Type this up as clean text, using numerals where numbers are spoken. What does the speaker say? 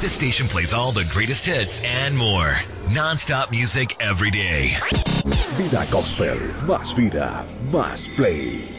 This station plays all the greatest hits and more. Non-stop music every day. Vida Gospel, más vida, más play.